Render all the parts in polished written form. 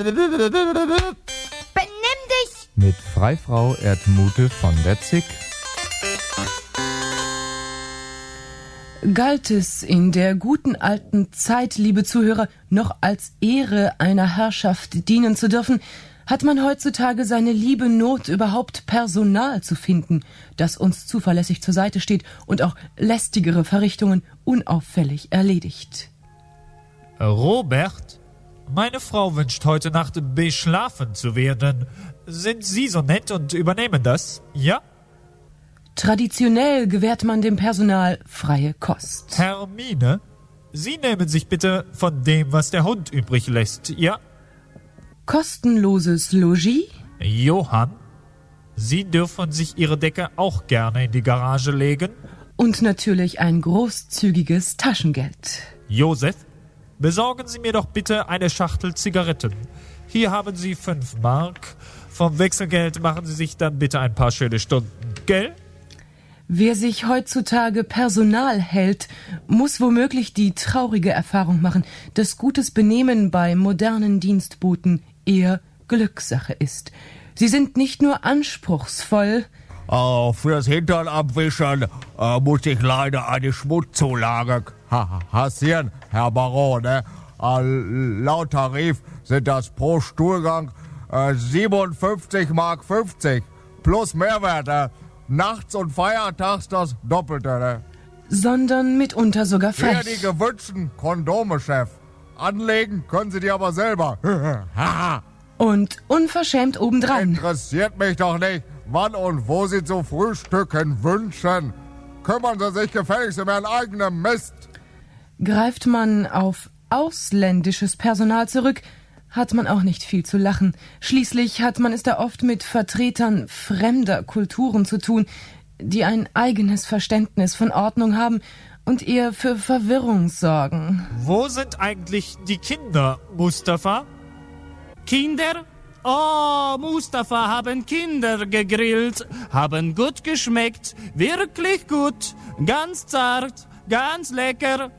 Benimm dich! Mit Freifrau Erdmute von der Zick. Galt es in der guten alten Zeit, liebe Zuhörer, noch als Ehre einer Herrschaft dienen zu dürfen, hat man heutzutage seine liebe Not, überhaupt Personal zu finden, das uns zuverlässig zur Seite steht und auch lästigere Verrichtungen unauffällig erledigt. Robert, meine Frau wünscht heute Nacht beschlafen zu werden. Sind Sie so nett und übernehmen das, ja? Traditionell gewährt man dem Personal freie Kost. Hermine, Sie nehmen sich bitte von dem, was der Hund übrig lässt, ja? Kostenloses Logis? Johann, Sie dürfen sich Ihre Decke auch gerne in die Garage legen. Und natürlich ein großzügiges Taschengeld. Josef, besorgen Sie mir doch bitte eine Schachtel Zigaretten. Hier haben Sie 5 Mark. Vom Wechselgeld machen Sie sich dann bitte ein paar schöne Stunden, gell? Wer sich heutzutage Personal hält, muss womöglich die traurige Erfahrung machen, dass gutes Benehmen bei modernen Dienstboten eher Glückssache ist. Sie sind nicht nur anspruchsvoll. Fürs Hintern abwischen muss ich leider eine Schmutzzulage kassieren, Herr Baron. Ne? Laut Tarif sind das pro Stuhlgang 57,50 Mark plus Mehrwert. Nachts und feiertags das Doppelte. Ne? Sondern mitunter sogar Hier frech. die gewünschten Kondome, Chef. Anlegen können Sie die aber selber. Und unverschämt obendrein. Interessiert mich doch nicht, wann und wo Sie zu frühstücken wünschen. Kümmern Sie sich gefälligst um Ihren eigenen Mist. Greift man auf ausländisches Personal zurück, hat man auch nicht viel zu lachen. Schließlich hat man es da oft mit Vertretern fremder Kulturen zu tun, die ein eigenes Verständnis von Ordnung haben und eher für Verwirrung sorgen. Wo sind eigentlich die Kinder, Mustafa? Kinder? Oh, Mustafa haben Kinder gegrillt, haben gut geschmeckt, wirklich gut, ganz zart, ganz lecker.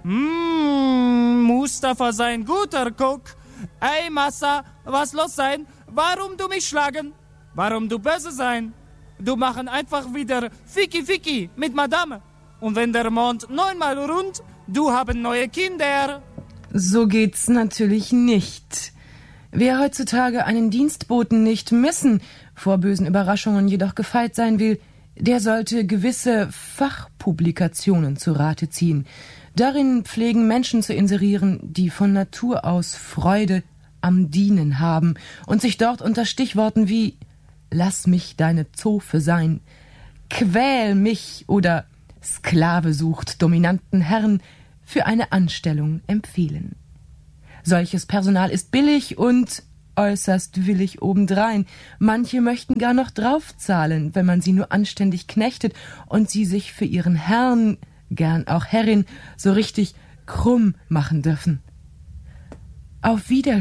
Mustafa sein guter Cook. Ey, Massa, was los sein? Warum du mich schlagen? Warum du böse sein? Du machen einfach wieder Ficky mit Madame. Und wenn der Mond 9-mal rund, du haben neue Kinder. So geht's natürlich nicht. Wer heutzutage einen Dienstboten nicht missen, vor bösen Überraschungen jedoch gefeit sein will, der sollte gewisse Fachpublikationen zu Rate ziehen. Darin pflegen Menschen zu inserieren, die von Natur aus Freude am Dienen haben und sich dort unter Stichworten wie »Lass mich deine Zofe sein«, »Quäl mich« oder »Sklave sucht dominanten Herrn« für eine Anstellung empfehlen. Solches Personal ist billig und äußerst willig obendrein. Manche möchten gar noch draufzahlen, wenn man sie nur anständig knechtet und sie sich für ihren Herrn, gern auch Herrin, so richtig krumm machen dürfen. Auf Wiedersehen.